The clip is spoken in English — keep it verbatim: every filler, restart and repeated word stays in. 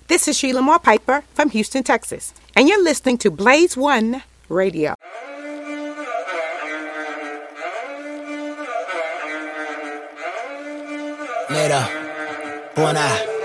This is Sheila Moore Piper from Houston, Texas, and you're listening to Blaze One Radio. Later, buona.